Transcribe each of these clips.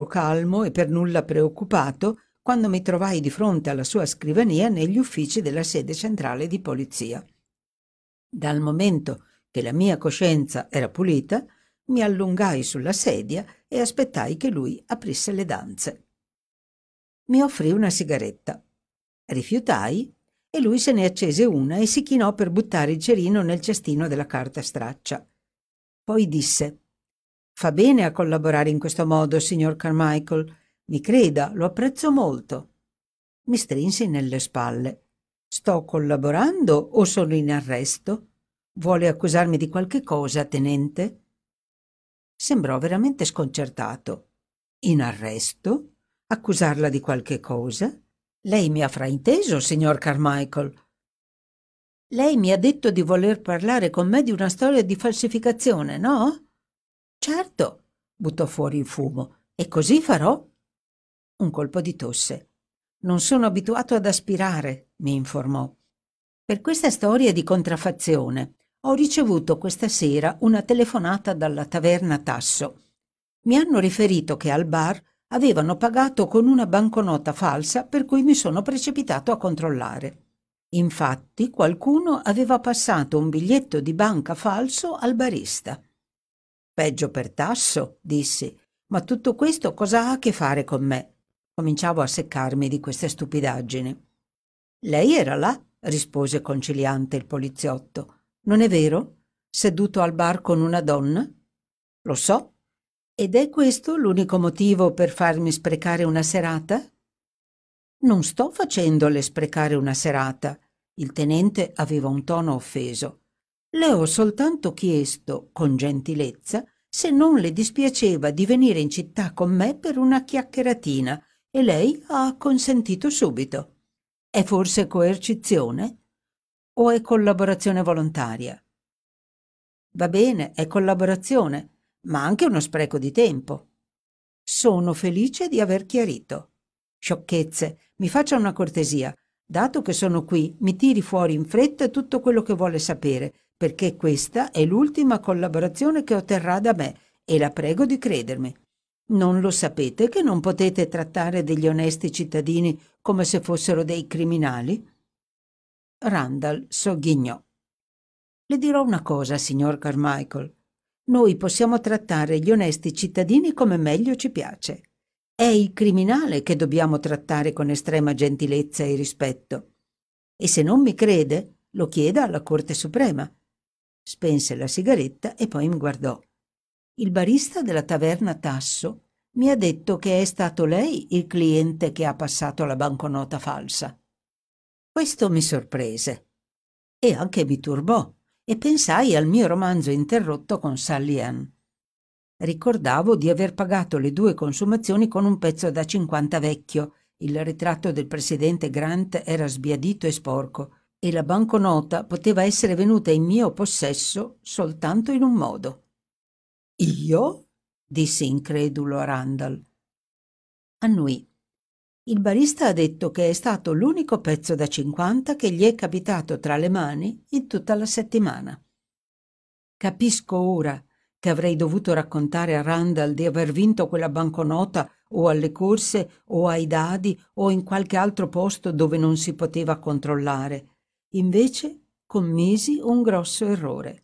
calmo e per nulla preoccupato quando mi trovai di fronte alla sua scrivania negli uffici della sede centrale di polizia. Dal momento che la mia coscienza era pulita, mi allungai sulla sedia e aspettai che lui aprisse le danze. Mi offrì una sigaretta. Rifiutai e lui se ne accese una e si chinò per buttare il cerino nel cestino della carta straccia. Poi disse: «Fa bene a collaborare in questo modo, signor Carmichael. Mi creda, lo apprezzo molto». Mi strinsi nelle spalle. «Sto collaborando o sono in arresto? Vuole accusarmi di qualche cosa, tenente?» Sembrò veramente sconcertato. «In arresto? Accusarla di qualche cosa? Lei mi ha frainteso, signor Carmichael. Lei mi ha detto di voler parlare con me di una storia di falsificazione, no?» «Certo», buttò fuori il fumo, «e così farò». Un colpo di tosse. «Non sono abituato ad aspirare», mi informò. «Per questa storia di contraffazione ho ricevuto questa sera una telefonata dalla taverna Tasso. Mi hanno riferito che al bar avevano pagato con una banconota falsa, per cui mi sono precipitato a controllare. Infatti qualcuno aveva passato un biglietto di banca falso al barista». «Peggio per Tasso», dissi, «ma tutto questo cosa ha a che fare con me?» Cominciavo a seccarmi di queste stupidaggini. «Lei era là», rispose conciliante il poliziotto. «Non è vero? Seduto al bar con una donna?» «Lo so. Ed è questo l'unico motivo per farmi sprecare una serata?» «Non sto facendole sprecare una serata». Il tenente aveva un tono offeso. «Le ho soltanto chiesto, con gentilezza, se non le dispiaceva di venire in città con me per una chiacchieratina, e lei ha acconsentito subito. È forse coercizione? O è collaborazione volontaria?» «Va bene, è collaborazione, ma anche uno spreco di tempo». «Sono felice di aver chiarito». «Sciocchezze, mi faccia una cortesia. Dato che sono qui, mi tiri fuori in fretta tutto quello che vuole sapere, perché questa è l'ultima collaborazione che otterrà da me e la prego di credermi. Non lo sapete che non potete trattare degli onesti cittadini come se fossero dei criminali?» Randall sogghignò. «Le dirò una cosa, signor Carmichael. Noi possiamo trattare gli onesti cittadini come meglio ci piace. È il criminale che dobbiamo trattare con estrema gentilezza e rispetto. E se non mi crede, lo chieda alla Corte Suprema». Spense la sigaretta e poi mi guardò. «Il barista della taverna Tasso mi ha detto che è stato lei il cliente che ha passato la banconota falsa». Questo mi sorprese e anche mi turbò, e pensai al mio romanzo interrotto con Sally Ann. Ricordavo di aver pagato le 2 consumazioni con un pezzo da 50 vecchio. Il ritratto del presidente Grant era sbiadito e sporco, e la banconota poteva essere venuta in mio possesso soltanto in un modo. «Io?» dissi incredulo a Randall. Annui. «Il barista ha detto che è stato l'unico pezzo da 50 che gli è capitato tra le mani in tutta la settimana». Capisco ora che avrei dovuto raccontare a Randall di aver vinto quella banconota o alle corse o ai dadi o in qualche altro posto dove non si poteva controllare. Invece commisi un grosso errore.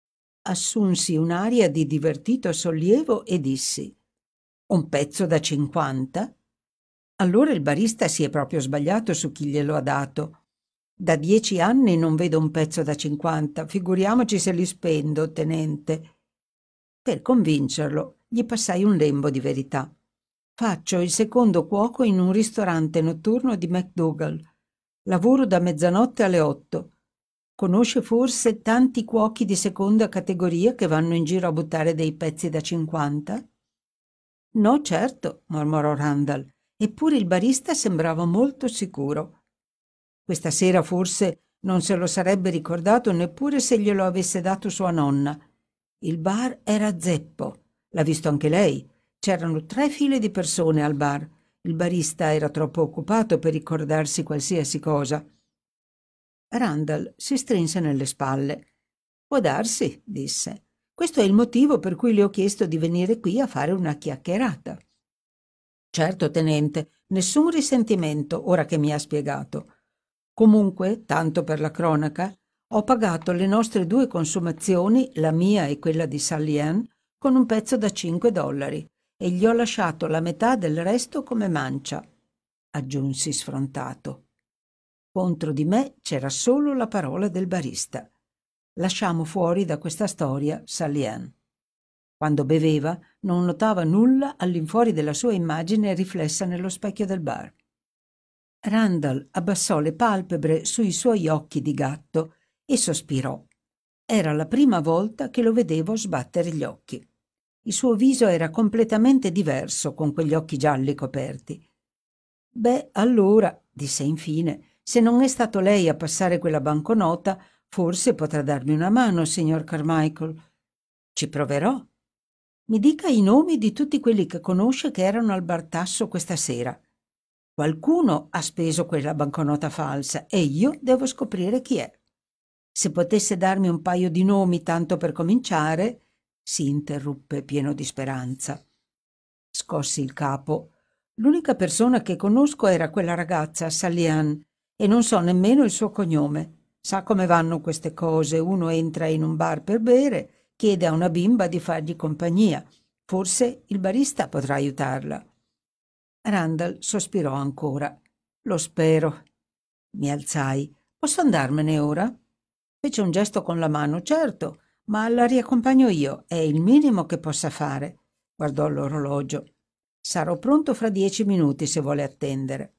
Assunsi un'aria di divertito sollievo e dissi: «Un pezzo da 50?» Allora il barista si è proprio sbagliato su chi glielo ha dato. Da 10 anni non vedo un pezzo da 50, figuriamoci se li spendo, tenente. Per convincerlo, gli passai un lembo di verità. Faccio il secondo cuoco in un ristorante notturno di McDougall. Lavoro da mezzanotte alle 8. Conosce forse tanti cuochi di seconda categoria che vanno in giro a buttare dei pezzi da 50? No, certo, mormorò Randall. Eppure il barista sembrava molto sicuro. Questa sera forse non se lo sarebbe ricordato neppure se glielo avesse dato sua nonna. Il bar era zeppo. L'ha visto anche lei. C'erano 3 file di persone al bar. Il barista era troppo occupato per ricordarsi qualsiasi cosa. Randall si strinse nelle spalle. «Può darsi», disse. «Questo è il motivo per cui le ho chiesto di venire qui a fare una chiacchierata». Certo, tenente, nessun risentimento ora che mi ha spiegato. Comunque, tanto per la cronaca, ho pagato le nostre 2 consumazioni, la mia e quella di Sally Ann, con un pezzo da $5 e gli ho lasciato la metà del resto come mancia, aggiunsi sfrontato. Contro di me c'era solo la parola del barista. Lasciamo fuori da questa storia Sally Ann. Quando beveva non notava nulla all'infuori della sua immagine riflessa nello specchio del bar. Randall abbassò le palpebre sui suoi occhi di gatto e sospirò. Era la prima volta che lo vedevo sbattere gli occhi. Il suo viso era completamente diverso con quegli occhi gialli coperti. «Beh, allora», disse infine, «se non è stato lei a passare quella banconota, forse potrà darmi una mano, signor Carmichael». «Ci proverò». «Mi dica i nomi di tutti quelli che conosce che erano al bar Tasso questa sera. Qualcuno ha speso quella banconota falsa e io devo scoprire chi è. Se potesse darmi un paio di nomi tanto per cominciare», si interruppe pieno di speranza. Scossi il capo. «L'unica persona che conosco era quella ragazza, Sally Ann, e non so nemmeno il suo cognome. Sa come vanno queste cose, uno entra in un bar per bere, chiede a una bimba di fargli compagnia. Forse il barista potrà aiutarla». Randall sospirò ancora. «Lo spero». Mi alzai. «Posso andarmene ora?» Fece un gesto con la mano. «Certo, ma la riaccompagno io, è il minimo che possa fare». Guardò l'orologio. «Sarò pronto fra 10 minuti se vuole attendere».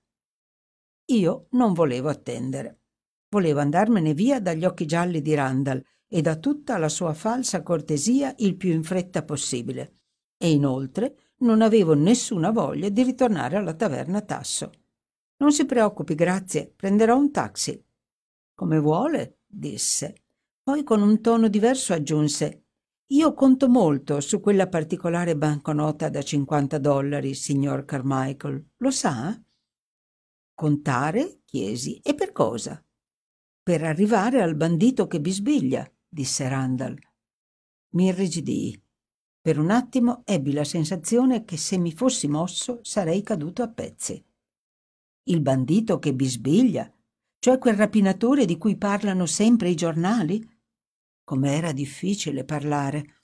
Io non volevo attendere. Volevo andarmene via dagli occhi gialli di Randall e da tutta la sua falsa cortesia il più in fretta possibile. E inoltre non avevo nessuna voglia di ritornare alla taverna Tasso. «Non si preoccupi, grazie, prenderò un taxi». «Come vuole», disse. Poi con un tono diverso aggiunse: «Io conto molto su quella particolare banconota da $50, signor Carmichael. Lo sa?» «Contare?» chiesi. «E per cosa?» «Per arrivare al bandito che bisbiglia», disse Randall. Mi irrigidii. Per un attimo ebbi la sensazione che se mi fossi mosso sarei caduto a pezzi. Il bandito che bisbiglia? Cioè quel rapinatore di cui parlano sempre i giornali? Com'era difficile parlare.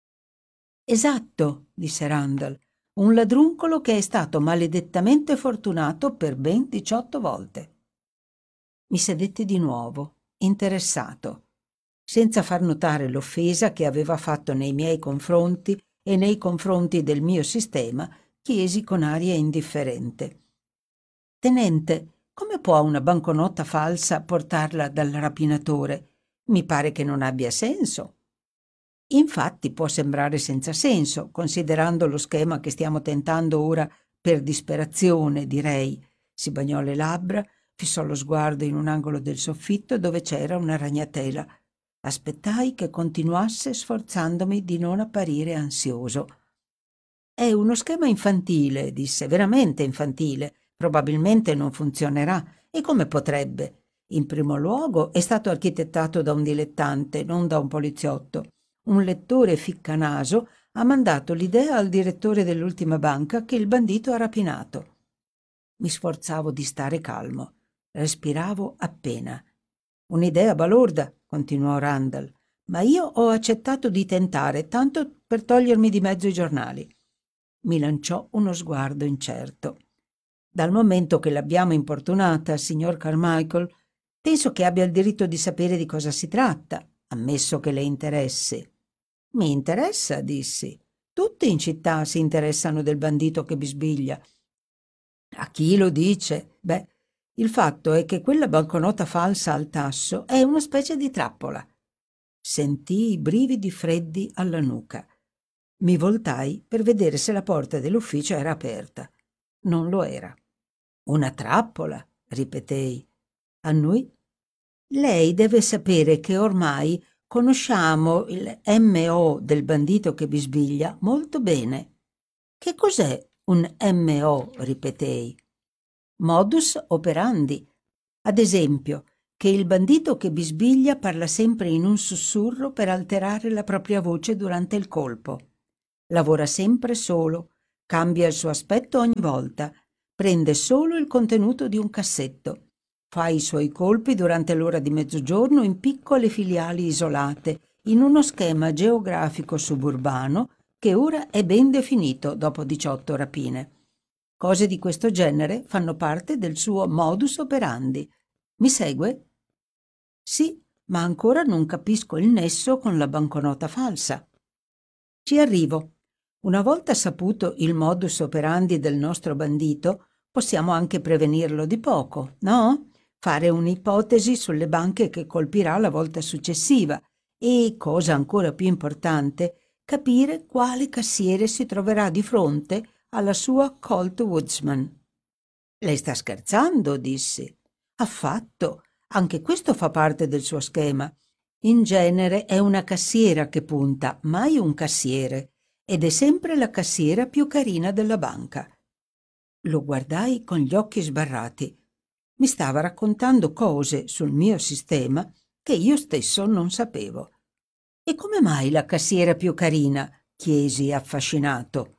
«Esatto», disse Randall, «un ladruncolo che è stato maledettamente fortunato per ben 18 volte». Mi sedetti di nuovo, interessato, senza far notare l'offesa che aveva fatto nei miei confronti e nei confronti del mio sistema, chiesi con aria indifferente: «Tenente, come può una banconota falsa portarla dal rapinatore? Mi pare che non abbia senso». «Infatti può sembrare senza senso, considerando lo schema che stiamo tentando ora per disperazione, direi». Si bagnò le labbra, fissò lo sguardo in un angolo del soffitto dove c'era una ragnatela. Aspettai che continuasse sforzandomi di non apparire ansioso. «È uno schema infantile», disse, «veramente infantile. Probabilmente non funzionerà. E come potrebbe? In primo luogo è stato architettato da un dilettante, non da un poliziotto. Un lettore ficcanaso ha mandato l'idea al direttore dell'ultima banca che il bandito ha rapinato». Mi sforzavo di stare calmo. Respiravo appena. «Un'idea balorda», continuò Randall, «ma io ho accettato di tentare, tanto per togliermi di mezzo i giornali». Mi lanciò uno sguardo incerto. «Dal momento che l'abbiamo importunata, signor Carmichael, penso che abbia il diritto di sapere di cosa si tratta, ammesso che le interessi». «Mi interessa», dissi. «Tutti in città si interessano del bandito che bisbiglia». «A chi lo dice?» «Beh, il fatto è che quella banconota falsa al tasso è una specie di trappola». Sentii i brividi freddi alla nuca. Mi voltai per vedere se la porta dell'ufficio era aperta. Non lo era. «Una trappola?» ripetei. Annui. «Lei deve sapere che ormai conosciamo il MO del bandito che bisbiglia molto bene». «Che cos'è un MO?» ripetei. «Modus operandi. Ad esempio, che il bandito che bisbiglia parla sempre in un sussurro per alterare la propria voce durante il colpo. Lavora sempre solo, Cambia il suo aspetto ogni volta. Prende solo il contenuto di un cassetto. Fa i suoi colpi durante l'ora di mezzogiorno in piccole filiali isolate, in uno schema geografico suburbano che ora è ben definito dopo 18 rapine. Cose di questo genere fanno parte del suo modus operandi. Mi segue? Sì, ma ancora non capisco il nesso con la banconota falsa. Ci arrivo. Una volta saputo il modus operandi del nostro bandito, possiamo anche prevenirlo di poco, no? Fare un'ipotesi sulle banche che colpirà la volta successiva e, cosa ancora più importante, capire quale cassiere si troverà di fronte alla sua Colt Woodsman. Lei sta scherzando, dissi. Affatto. Anche questo fa parte del suo schema. In genere è una cassiera che punta, mai un cassiere, ed è sempre la cassiera più carina della banca. Lo guardai con gli occhi sbarrati. Mi stava raccontando cose sul mio sistema che io stesso non sapevo. E come mai la cassiera più carina? Chiesi affascinato.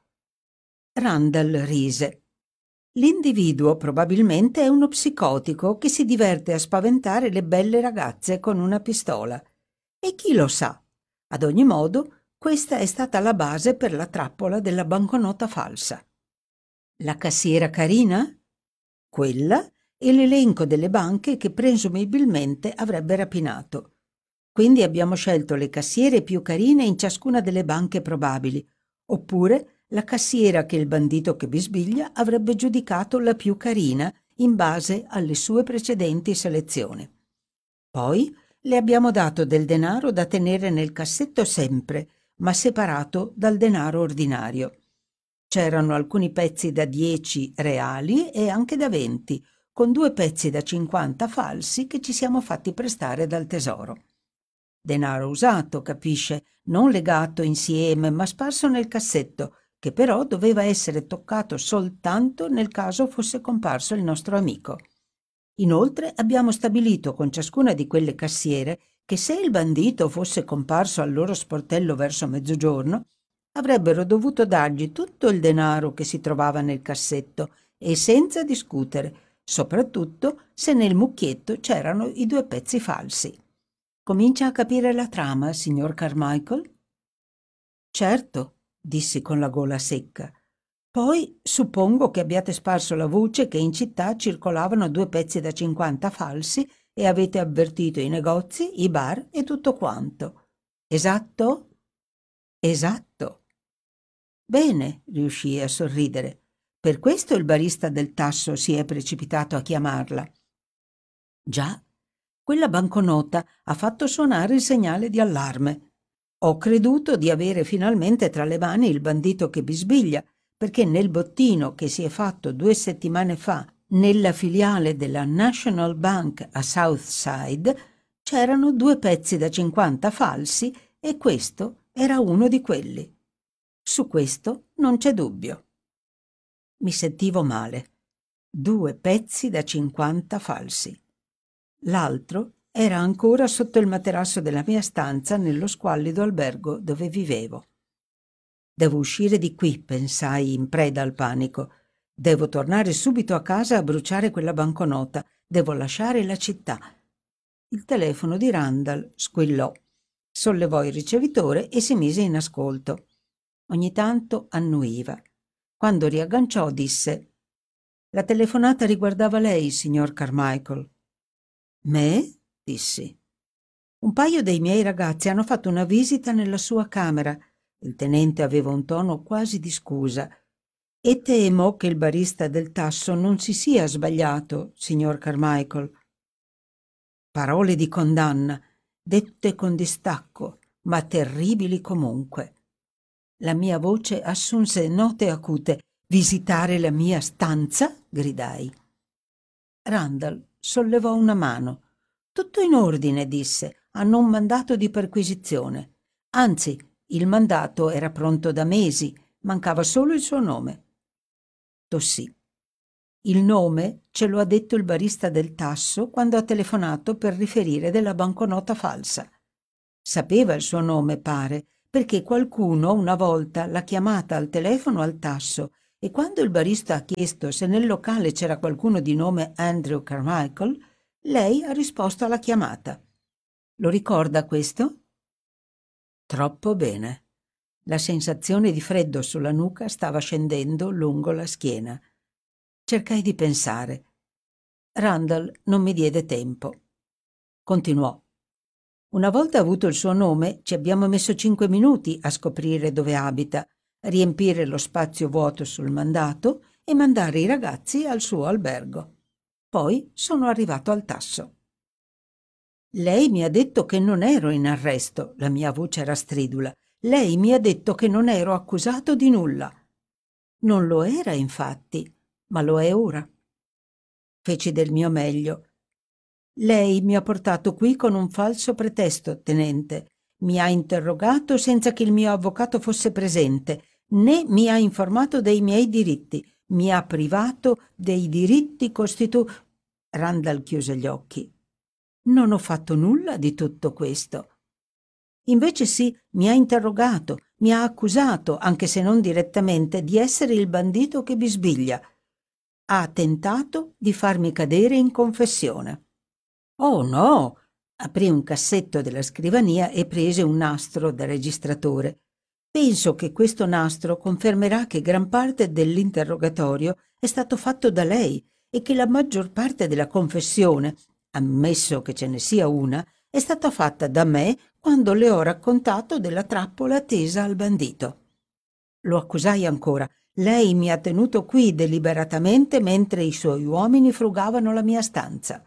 Randall rise. L'individuo probabilmente è uno psicotico che si diverte a spaventare le belle ragazze con una pistola. E chi lo sa? Ad ogni modo, questa è stata la base per la trappola della banconota falsa. La cassiera carina? Quella e l'elenco delle banche che presumibilmente avrebbe rapinato. Quindi abbiamo scelto le cassiere più carine in ciascuna delle banche probabili, oppure la cassiera che il bandito che bisbiglia avrebbe giudicato la più carina in base alle sue precedenti selezioni. Poi le abbiamo dato del denaro da tenere nel cassetto sempre, ma separato dal denaro ordinario. C'erano alcuni pezzi da 10 reali e anche da 20, con 2 pezzi da 50 falsi che ci siamo fatti prestare dal tesoro. Denaro usato, capisce, non legato insieme, ma sparso nel cassetto, che però doveva essere toccato soltanto nel caso fosse comparso il nostro amico. Inoltre abbiamo stabilito con ciascuna di quelle cassiere che se il bandito fosse comparso al loro sportello verso mezzogiorno, avrebbero dovuto dargli tutto il denaro che si trovava nel cassetto e senza discutere, soprattutto se nel mucchietto c'erano i 2 pezzi falsi. Comincia a capire la trama, signor Carmichael? Certo, dissi con la gola secca. Poi suppongo che abbiate sparso la voce che in città circolavano 2 pezzi da 50 falsi e avete avvertito i negozi, i bar e tutto quanto. Esatto? Esatto. Bene, riuscii a sorridere. Per questo il barista del tasso si è precipitato a chiamarla. Già, quella banconota ha fatto suonare il segnale di allarme. Ho creduto di avere finalmente tra le mani il bandito che bisbiglia, perché nel bottino che si è fatto 2 settimane fa nella filiale della National Bank a Southside c'erano 2 pezzi da 50 falsi e questo era uno di quelli. Su questo non c'è dubbio. Mi sentivo male. 2 pezzi da 50 falsi. L'altro era ancora sotto il materasso della mia stanza nello squallido albergo dove vivevo. Devo uscire di qui, pensai in preda al panico. Devo tornare subito a casa a bruciare quella banconota. Devo lasciare la città. Il telefono di Randall squillò. Sollevò il ricevitore e si mise in ascolto. Ogni tanto annuiva. Quando riagganciò disse: «La telefonata riguardava lei, signor Carmichael». «Me?» dissi. «Un paio dei miei ragazzi hanno fatto una visita nella sua camera». Il tenente aveva un tono quasi di scusa. «E temo che il barista del tasso non si sia sbagliato, signor Carmichael». Parole di condanna, dette con distacco, ma terribili comunque. La mia voce assunse note acute. «Visitare la mia stanza?» gridai. Randall sollevò una mano. «Tutto in ordine», disse. «Hanno un mandato di perquisizione. Anzi, il mandato era pronto da mesi, mancava solo il suo nome». Tossì. «Il nome ce lo ha detto il barista del tasso quando ha telefonato per riferire della banconota falsa. Sapeva il suo nome, pare, perché qualcuno una volta l'ha chiamata al telefono al tasso e quando il barista ha chiesto se nel locale c'era qualcuno di nome Andrew Carmichael, lei ha risposto alla chiamata. Lo ricorda questo? Troppo bene. La sensazione di freddo sulla nuca stava scendendo lungo la schiena. Cercai di pensare. Randall non mi diede tempo. Continuò. Una volta avuto il suo nome, ci abbiamo messo 5 minuti a scoprire dove abita, riempire lo spazio vuoto sul mandato e mandare i ragazzi al suo albergo. Poi sono arrivato al tasso. Lei mi ha detto che non ero in arresto, la mia voce era stridula. Lei mi ha detto che non ero accusato di nulla. Non lo era, infatti, ma lo è ora. Feci del mio meglio. Lei mi ha portato qui con un falso pretesto, tenente. Mi ha interrogato senza che il mio avvocato fosse presente, né mi ha informato dei miei diritti. Mi ha privato dei diritti Randall chiuse gli occhi. Non ho fatto nulla di tutto questo. Invece sì, mi ha interrogato, mi ha accusato, anche se non direttamente, di essere il bandito che bisbiglia. Ha tentato di farmi cadere in confessione. Oh no! Aprì un cassetto della scrivania e prese un nastro da registratore. Penso che questo nastro confermerà che gran parte dell'interrogatorio è stato fatto da lei e che la maggior parte della confessione, ammesso che ce ne sia una, è stata fatta da me quando le ho raccontato della trappola tesa al bandito. Lo accusai ancora. Lei mi ha tenuto qui deliberatamente mentre i suoi uomini frugavano la mia stanza.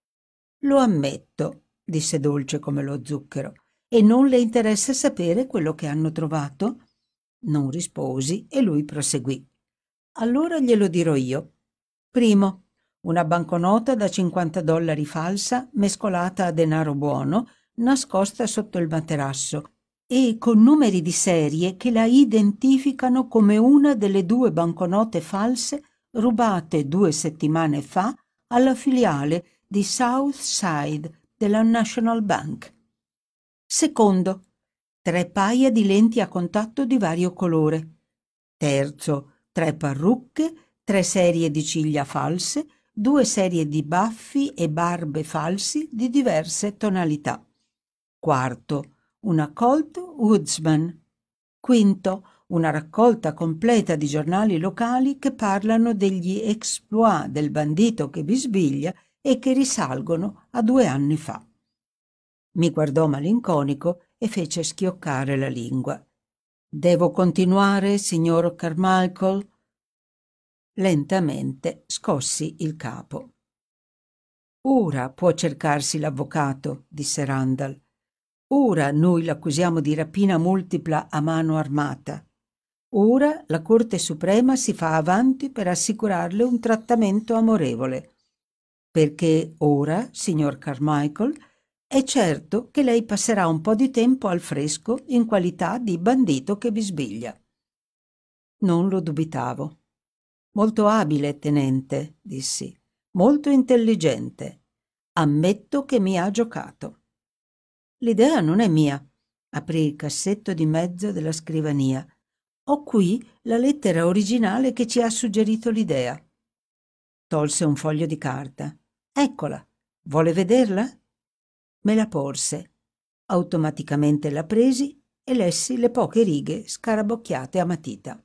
Lo ammetto, disse dolce come lo zucchero. E non le interessa sapere quello che hanno trovato? Non risposi e lui proseguì. Allora glielo dirò io. Primo, una banconota da $50 falsa mescolata a denaro buono, nascosta sotto il materasso e con numeri di serie che la identificano come una delle 2 banconote false rubate 2 settimane fa alla filiale di South Side della National Bank. Secondo, 3 paia di lenti a contatto di vario colore. Terzo, 3 parrucche, 3 serie di ciglia false, 2 serie di baffi e barbe falsi di diverse tonalità. Quarto, una Colt Woodsman. Quinto, una raccolta completa di giornali locali che parlano degli exploit del bandito che bisbiglia e che risalgono a 2 anni fa. Mi guardò malinconico e fece schioccare la lingua. Devo continuare, signor Carmichael? Lentamente scossi il capo. Ora può cercarsi l'avvocato, disse Randall. Ora noi l'accusiamo di rapina multipla a mano armata. Ora la Corte Suprema si fa avanti per assicurarle un trattamento amorevole. Perché ora, signor Carmichael, è certo che lei passerà un po' di tempo al fresco in qualità di bandito che bisbiglia. Non lo dubitavo. Molto abile, tenente, dissi. Molto intelligente. Ammetto che mi ha giocato. L'idea non è mia. Aprì il cassetto di mezzo della scrivania. Ho qui la lettera originale che ci ha suggerito l'idea. Tolse un foglio di carta. Eccola. Vuole vederla? Me la porse. Automaticamente la presi e lessi le poche righe scarabocchiate a matita.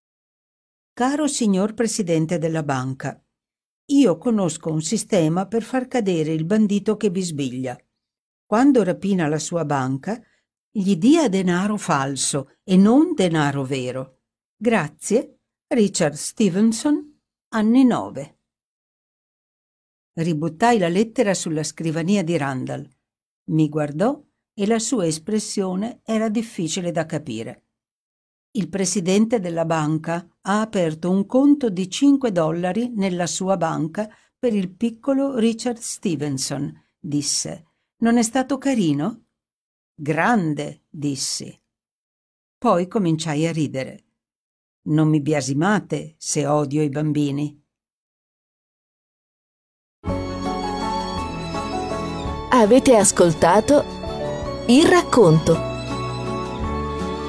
Caro signor Presidente della banca, io conosco un sistema per far cadere il bandito che bisbiglia. Quando rapina la sua banca, gli dia denaro falso e non denaro vero. Grazie, Richard Stevenson, anni 9. Ributtai la lettera sulla scrivania di Randall. Mi guardò e la sua espressione era difficile da capire. Il presidente della banca ha aperto un conto di $5 nella sua banca per il piccolo Richard Stevenson, disse. Non è stato carino? Grande, dissi. Poi cominciai a ridere. Non mi biasimate se odio i bambini. Avete ascoltato Il racconto.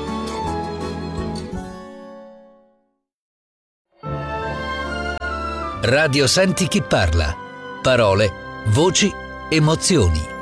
Radio Senti chi parla. Parole, voci, emozioni.